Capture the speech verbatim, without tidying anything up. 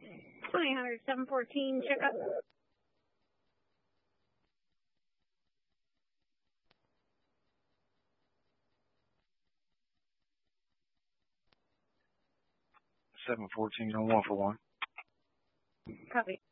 twenty hundred, seven fourteen, check up. seven fourteen on one for one. Copy.